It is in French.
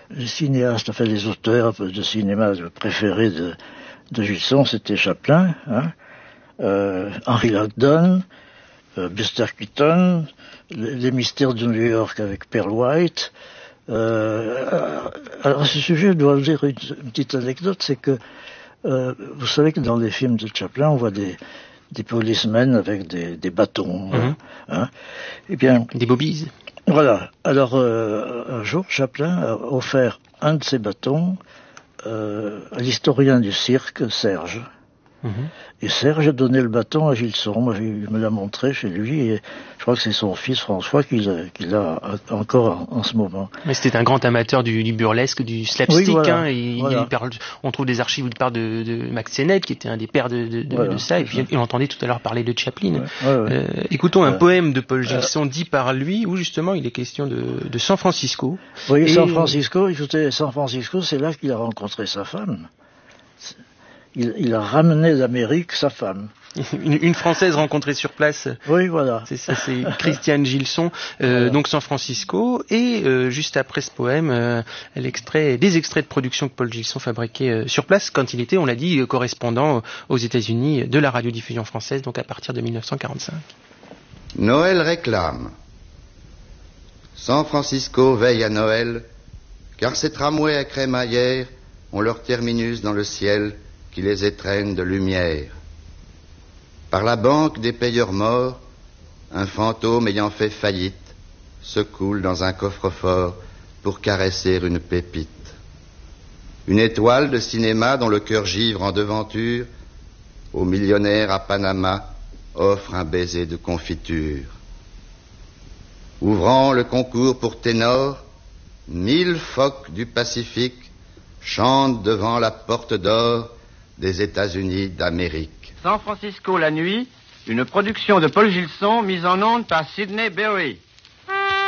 les cinéastes, enfin les auteurs de cinéma préférés de Gilson, c'était Chaplin, hein, Henry Langdon, Buster Keaton, les mystères de New York avec Pearl White. Alors à ce sujet, je dois vous dire une petite anecdote, c'est que vous savez que dans les films de Chaplin, on voit des policemen avec des bâtons. Hein. Eh bien, des bobies. Voilà. Alors, un jour, Chaplin a offert un de ses bâtons à l'historien du cirque, Serge. Et Serge a donné le bâton à Gilson. Moi, il me l'a montré chez lui, et je crois que c'est son fils François qui l'a encore en ce moment. Mais c'était un grand amateur du burlesque, du slapstick. Oui, voilà. Hein, et voilà. On trouve des archives où il parle de Max Sennett, qui était un des pères de ça, et puis il entendait tout à l'heure parler de Chaplin. Écoutons un poème de Paul Gilson dit par lui, où justement il est question de San Francisco. Oui, San Francisco, écoutez, San Francisco, c'est là qu'il a rencontré sa femme. Il a ramené d'Amérique sa femme. Une Française rencontrée sur place. Oui, voilà. C'est ça, c'est Christiane Gilson, donc San Francisco. Et juste après ce poème, des extraits de production que Paul Gilson fabriquait sur place quand il était, on l'a dit, correspondant aux États-Unis de la radiodiffusion française, donc à partir de 1945. Noël réclame. San Francisco veille à Noël, car ces tramways à crémaillère ont leur terminus dans le ciel qui les étreignent de lumière. Par la banque des payeurs morts, un fantôme ayant fait faillite se coule dans un coffre-fort pour caresser une pépite. Une étoile de cinéma dont le cœur givre en devanture, au millionnaire à Panama offre un baiser de confiture. Ouvrant le concours pour ténor, 1000 phoques du Pacifique chantent devant la porte d'or des États-Unis d'Amérique. San Francisco la nuit, une production de Paul Gilson mise en onde par Sidney Berry.